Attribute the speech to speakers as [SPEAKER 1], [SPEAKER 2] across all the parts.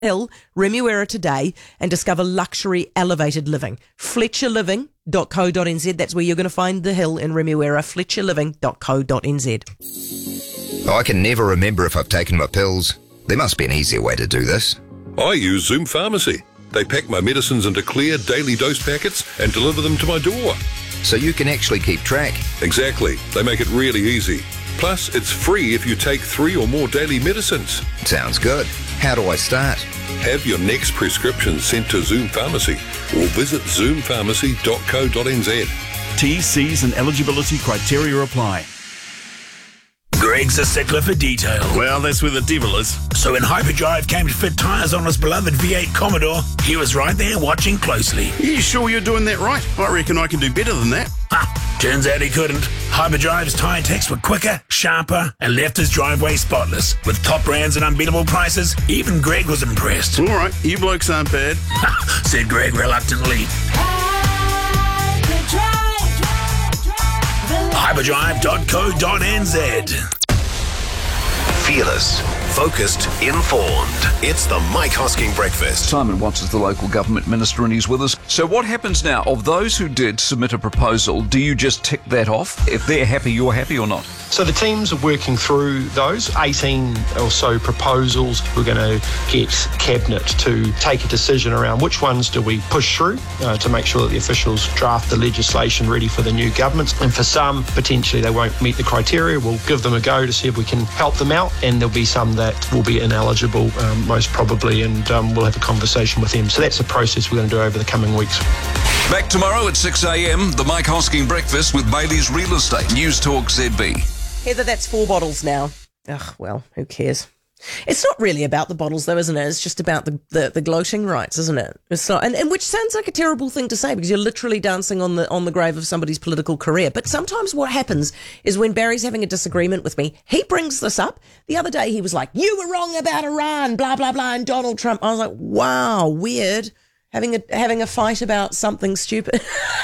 [SPEAKER 1] Hill, Remuera today, and discover luxury elevated living. FletcherLiving.co.nz. That's where you're going to find the hill in Remuera. FletcherLiving.co.nz.
[SPEAKER 2] I can never remember if I've taken my pills. There must be an easier way to do this.
[SPEAKER 3] I use Zoom Pharmacy. They pack my medicines into clear daily dose packets and deliver them to my door.
[SPEAKER 2] So you can actually keep track.
[SPEAKER 3] Exactly. They make it really easy. Plus, it's free if you take 3 or more daily medicines.
[SPEAKER 2] Sounds good. How do I start?
[SPEAKER 3] Have your next prescription sent to Zoom Pharmacy or visit zoompharmacy.co.nz.
[SPEAKER 4] TCs and eligibility criteria apply.
[SPEAKER 5] Greg's a stickler for detail.
[SPEAKER 4] Well, that's where the devil is.
[SPEAKER 5] So when Hyperdrive came to fit tyres on his beloved V8 Commodore, he was right there watching closely.
[SPEAKER 4] You sure you're doing that right? I reckon I can do better than that.
[SPEAKER 5] Ha! Turns out he couldn't. Hyperdrive's tyre techs were quicker, sharper, and left his driveway spotless. With top brands and unbeatable prices, even Greg was impressed.
[SPEAKER 4] All right, you blokes aren't bad.
[SPEAKER 5] Ha! Said Greg reluctantly. Hyperdrive.co.nz.
[SPEAKER 6] Fearless, focused, informed. It's the Mike Hosking Breakfast.
[SPEAKER 7] Simon Watts is the local government minister and he's with us. So what happens now? Of those who did submit a proposal, do you just tick that off? If they're happy, you're happy or not?
[SPEAKER 8] So the teams are working through those 18 or so proposals. We're going to get Cabinet to take a decision around which ones do we push through to make sure that the officials draft the legislation ready for the new government. And for some, potentially they won't meet the criteria. We'll give them a go to see if we can help them out. And there'll be some that will be ineligible, most probably, and we'll have a conversation with them. So that's the process we're going to do over the coming weeks.
[SPEAKER 7] Back tomorrow at 6 a.m, the Mike Hosking Breakfast with Bailey's Real Estate. News Talk ZB.
[SPEAKER 1] Heather, that's 4 bottles now. Ugh, well, who cares? It's not really about the bottles, though, isn't it? It's just about the gloating rights, isn't it? It's not, and which sounds like a terrible thing to say because you're literally dancing on the grave of somebody's political career. But sometimes what happens is when Barry's having a disagreement with me, he brings this up. The other day he was like, "You were wrong about Iran, blah blah blah," and Donald Trump. I was like, "Wow, weird." Having a fight about something stupid.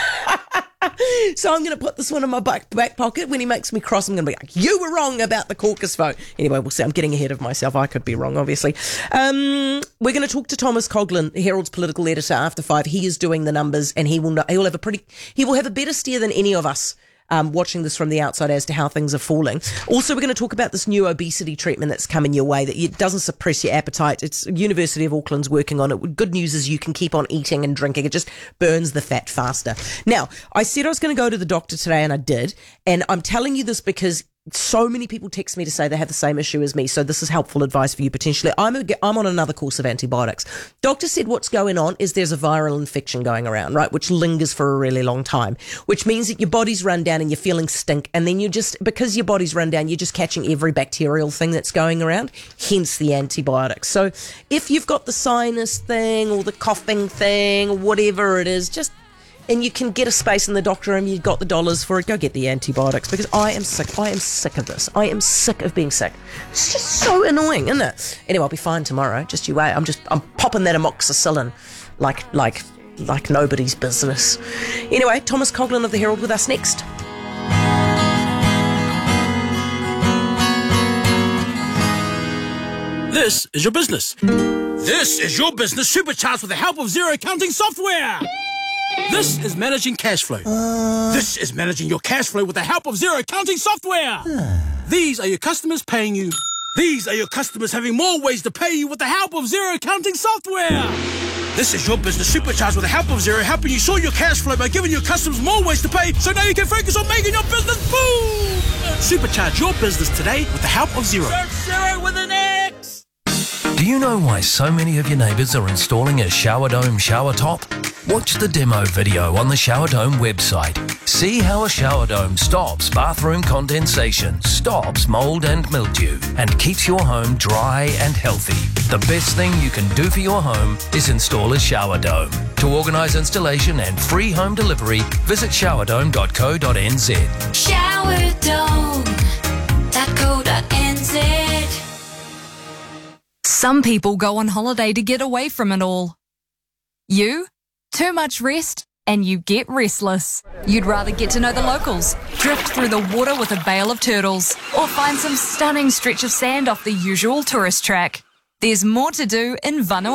[SPEAKER 1] So I'm going to put this one in my back pocket. When he makes me cross, I'm going to be like, "You were wrong about the caucus vote." Anyway, we'll see. I'm getting ahead of myself. I could be wrong, obviously. We're going to talk to Thomas Coughlan, Herald's political editor, after 5. He is doing the numbers, and he will have a better steer than any of us. Watching this from the outside as to how things are falling. Also, we're going to talk about this new obesity treatment that's coming your way, that it doesn't suppress your appetite. It's University of Auckland's working on it. Good news is you can keep on eating and drinking. It just burns the fat faster. Now, I said I was going to go to the doctor today, and I did. And I'm telling you this because so many people text me to say they have the same issue as me, so this is helpful advice for you potentially. I'm on another course of antibiotics. Doctor said what's going on is there's a viral infection going around, right, which lingers for a really long time, which means that your body's run down and you're feeling stink, and then because your body's run down, you're just catching every bacterial thing that's going around, hence the antibiotics. So if you've got the sinus thing or the coughing thing or whatever it is, and you can get a space in the doctor room, you've got the dollars for it, go get the antibiotics, because I am sick. I am sick of this. I am sick of being sick. It's just so annoying, isn't it? Anyway, I'll be fine tomorrow. Just you wait. I'm popping that amoxicillin like nobody's business. Anyway, Thomas Coughlan of the Herald with us next.
[SPEAKER 5] This is your business. This is your business supercharged with the help of Xero accounting software. This is managing cash flow. This is managing your cash flow with the help of Xero accounting software. These are your customers paying you. These are your customers having more ways to pay you with the help of Xero accounting software. This is your business supercharged with the help of Xero, helping you sort your cash flow by giving your customers more ways to pay, so now you can focus on making your business boom. Supercharge your business today with the help of Xero.
[SPEAKER 9] Search Xero with an X.
[SPEAKER 10] Do you know why so many of your neighbours are installing a Shower Dome shower top? Watch the demo video on the Shower Dome website. See how a shower dome stops bathroom condensation, stops mould and mildew, and keeps your home dry and healthy. The best thing you can do for your home is install a shower dome. To organise installation and free home delivery, visit showerdome.co.nz.
[SPEAKER 11] Showerdome.co.nz. Some people go on holiday to get away from it all. You? Too much rest and you get restless. You'd rather get to know the locals, drift through the water with a bale of turtles, or find some stunning stretch of sand off the usual tourist track. There's more to do in Vanuatu.